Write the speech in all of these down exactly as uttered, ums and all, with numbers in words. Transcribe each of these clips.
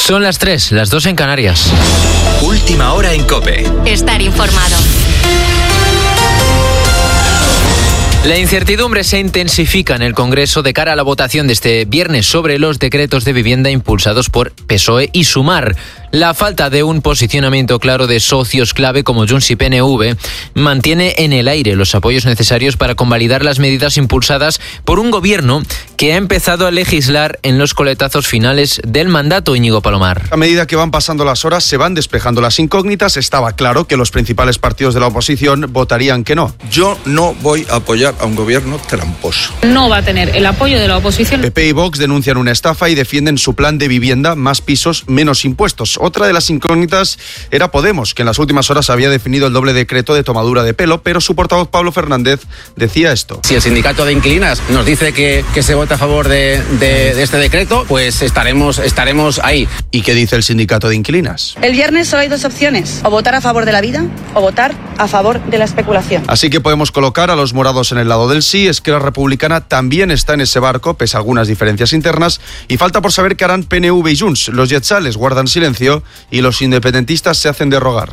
Son las tres, las dos en Canarias. Última hora en COPE. Estar informado. La incertidumbre se intensifica en el Congreso de cara a la votación de este viernes sobre los decretos de vivienda impulsados por P S O E y Sumar. La falta de un posicionamiento claro de socios clave como Junts y P N V mantiene en el aire los apoyos necesarios para convalidar las medidas impulsadas por un gobierno que ha empezado a legislar en los coletazos finales del mandato. Íñigo Palomar. A medida que van pasando las horas se van despejando las incógnitas. Estaba claro que los principales partidos de la oposición votarían que no. Yo no voy a apoyar a un gobierno tramposo. No va a tener el apoyo de la oposición. P P y Vox denuncian una estafa y defienden su plan de vivienda, más pisos, menos impuestos. Otra de las incógnitas era Podemos, que en las últimas horas había definido el doble decreto de tomadura de pelo, pero su portavoz Pablo Fernández decía esto. Si el sindicato de inquilinas nos dice que, que se vota a favor de, de, de este decreto, pues estaremos, estaremos ahí. ¿Y qué dice el sindicato de inquilinas? El viernes solo hay dos opciones, o votar a favor de la vida o votar a favor de la especulación. Así que podemos colocar a los morados en el lado del sí. Esquerra Republicana también está en ese barco, pese a algunas diferencias internas, y falta por saber qué harán P N V y Junts. Los lletzales guardan silencio y los independentistas se hacen de rogar.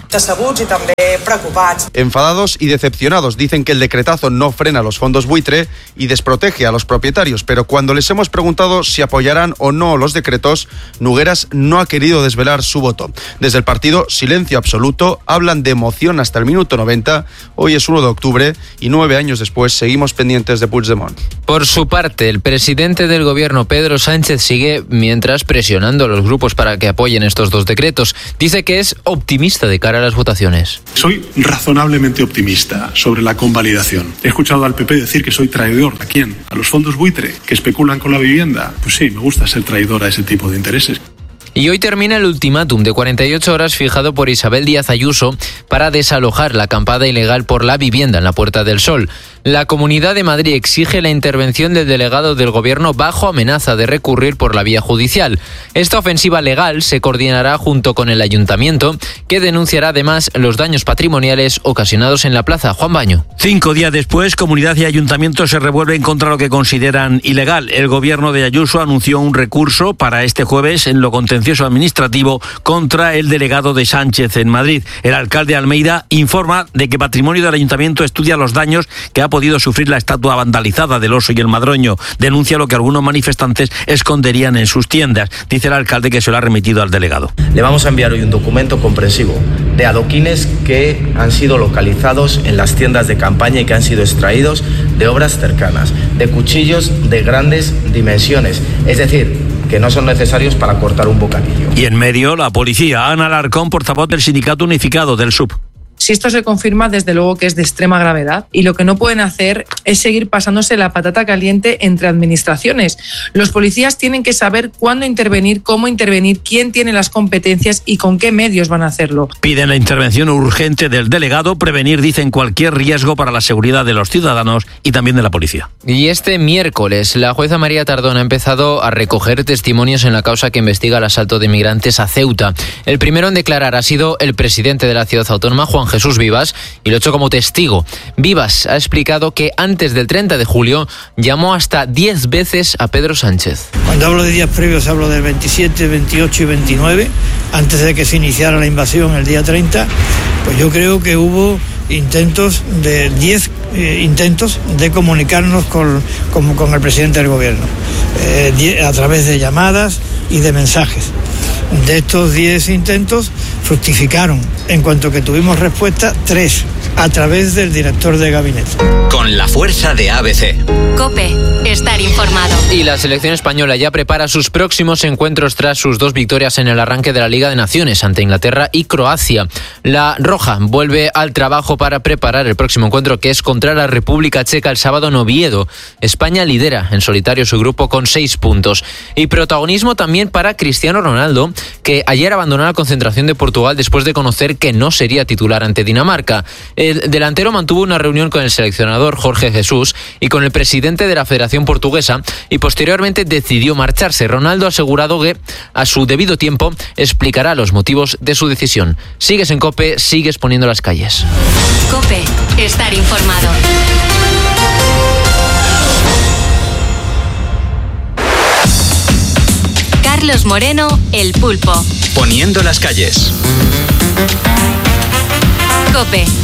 Enfadados y decepcionados, dicen que el decretazo no frena los fondos buitre y desprotege a los propietarios, pero cuando les hemos preguntado si apoyarán o no los decretos, Nogueras no ha querido desvelar su voto. Desde el partido, silencio absoluto, hablan de emoción hasta el minuto noventa. Hoy es uno de octubre y nueve años después seguimos pendientes de Puigdemont. Por su parte, el presidente del gobierno, Pedro Sánchez, sigue mientras presionando a los grupos para que apoyen estos dos decretos. Dice que es optimista de cara a las votaciones. Soy razonablemente optimista sobre la convalidación. He escuchado al P P decir que soy traidor. ¿A quién? ¿A los fondos buitre que especulan con la vivienda? Pues sí, me gusta ser traidor a ese tipo de intereses. Y hoy termina el ultimátum de cuarenta y ocho horas fijado por Isabel Díaz Ayuso para desalojar la acampada ilegal por la vivienda en la Puerta del Sol. La Comunidad de Madrid exige la intervención del delegado del Gobierno bajo amenaza de recurrir por la vía judicial. Esta ofensiva legal se coordinará junto con el Ayuntamiento, que denunciará además los daños patrimoniales ocasionados en la plaza. Juan Baño. Cinco días después, Comunidad y Ayuntamiento se revuelven contra lo que consideran ilegal. El Gobierno de Ayuso anunció un recurso para este jueves en lo contencioso administrativo contra el delegado de Sánchez en Madrid. El alcalde Almeida informa de que Patrimonio del Ayuntamiento estudia los daños que ha podido sufrir la estatua vandalizada del oso y el madroño. Denuncia lo que algunos manifestantes esconderían en sus tiendas. Dice el alcalde que se lo ha remitido al delegado. Le vamos a enviar hoy un documento comprensivo de adoquines que han sido localizados en las tiendas de campaña y que han sido extraídos de obras cercanas, de cuchillos de grandes dimensiones, es decir, que no son necesarios para cortar un bocadillo. Y en medio, la policía. Ana Alarcón, portavoz del Sindicato Unificado del S U B. Si esto se confirma, desde luego que es de extrema gravedad y lo que no pueden hacer es seguir pasándose la patata caliente entre administraciones. Los policías tienen que saber cuándo intervenir, cómo intervenir, quién tiene las competencias y con qué medios van a hacerlo. Piden la intervención urgente del delegado, prevenir, dicen, cualquier riesgo para la seguridad de los ciudadanos y también de la policía. Y este miércoles, la jueza María Tardón ha empezado a recoger testimonios en la causa que investiga el asalto de migrantes a Ceuta. El primero en declarar ha sido el presidente de la ciudad autónoma, Juan Jesús Vivas, y lo ha hecho como testigo. Vivas ha explicado que antes del treinta de julio llamó hasta diez veces a Pedro Sánchez. Cuando hablo de días previos hablo del veintisiete, veintiocho y veintinueve, antes de que se iniciara la invasión el día treinta, pues yo creo que hubo intentos de diez eh, intentos de comunicarnos con, con, con el presidente del gobierno, eh, die, a través de llamadas y de mensajes. De estos diez intentos fructificaron, en cuanto que tuvimos respuesta, tres, a través del director de gabinete. Con la fuerza de A B C. COPE, estar informado. Y la selección española ya prepara sus próximos encuentros tras sus dos victorias en el arranque de la Liga de Naciones ante Inglaterra y Croacia. La roja vuelve al trabajo para preparar el próximo encuentro, que es contra la República Checa el sábado en Oviedo. España lidera en solitario su grupo con seis puntos. Y protagonismo también para Cristiano Ronaldo, que ayer abandonó la concentración de Portugal después de conocer que no sería titular ante Dinamarca. El delantero mantuvo una reunión con el seleccionador Jorge Jesús y con el presidente de la Federación Portuguesa y posteriormente decidió marcharse. Ronaldo ha asegurado que a su debido tiempo explicará los motivos de su decisión. Sigues en COPE, sigues poniendo las calles. COPE, estar informado. Carlos Moreno, El Pulpo. Poniendo las calles. COPE.